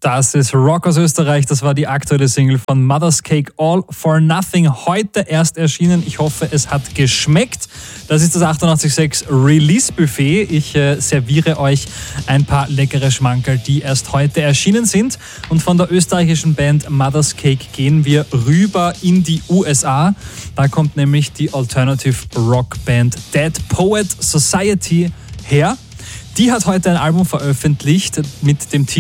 Das ist Rock aus Österreich. Das war die aktuelle Single von Mother's Cake, All for Nothing. Heute erst erschienen. Ich hoffe, es hat geschmeckt. Das ist das 88.6 Release-Buffet. Ich serviere euch ein paar leckere Schmankerl, die erst heute erschienen sind. Und von der österreichischen Band Mother's Cake gehen wir rüber in die USA. Da kommt nämlich die Alternative Rock Band Dead Poet Society her. Die hat heute ein Album veröffentlicht mit dem Titel